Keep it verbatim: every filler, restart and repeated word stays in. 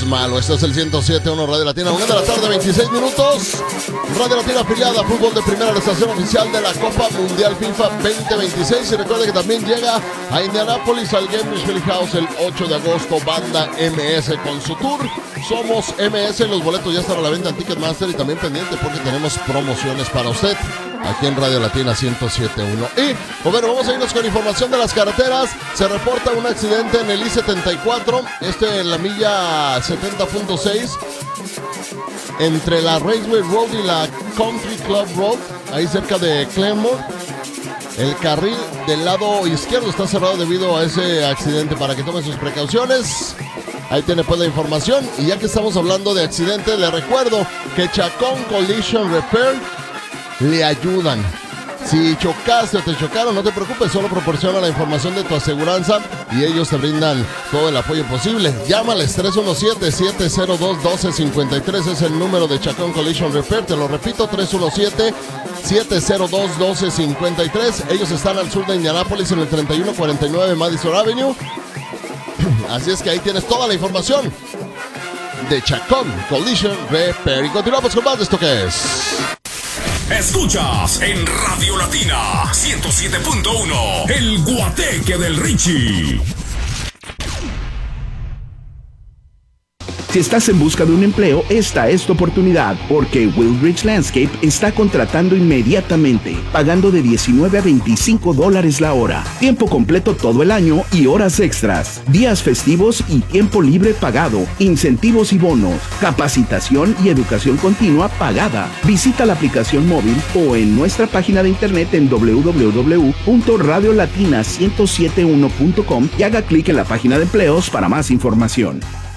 malo. Este es el ciento siete punto uno Radio Latina, una de la tarde, veintiséis minutos. Radio Latina afiliada a Fútbol de Primera, la estación oficial de la Copa Mundial FIFA veinte veintiséis. Y recuerde que también llega a Indianápolis al Gainbridge Fieldhouse el ocho de agosto, banda M S con su tour. Somos M S, los boletos ya están a la venta en Ticketmaster y también pendiente porque tenemos promociones para usted aquí en Radio Latina ciento siete punto uno. Y, pues bueno, vamos a irnos con información de las carreteras. Se reporta un accidente en el I setenta y cuatro, este en la milla setenta punto seis, entre la Raceway Road y la Country Club Road, ahí cerca de Claremont. El carril del lado izquierdo está cerrado debido a ese accidente, para que tome sus precauciones. Ahí tiene pues la información. Y ya que estamos hablando de accidentes, le recuerdo que Chacón Collision Repair le ayudan. Si chocaste o te chocaron, no te preocupes, solo proporciona la información de tu aseguranza y ellos te brindan todo el apoyo posible. Llámales tres uno siete, siete cero dos, uno dos cinco tres, es el número de Chacón Collision Repair. Te lo repito, tres uno siete, siete cero dos, uno dos cinco tres. Ellos están al sur de Indianápolis en el treinta y uno cuarenta y nueve Madison Avenue. Así es que ahí tienes toda la información de Chacón Collision Repair. Y continuamos con más de esto que es... Escuchas en Radio Latina ciento siete punto uno, El Guateque del Richie. Si estás en busca de un empleo, esta es tu oportunidad, porque Willbridge Landscape está contratando inmediatamente, pagando de diecinueve a veinticinco dólares la hora, tiempo completo todo el año y horas extras, días festivos y tiempo libre pagado, incentivos y bonos, capacitación y educación continua pagada. Visita la aplicación móvil o en nuestra página de internet en doble u doble u doble u punto radio latina ciento siete punto uno punto com y haga clic en la página de empleos para más información.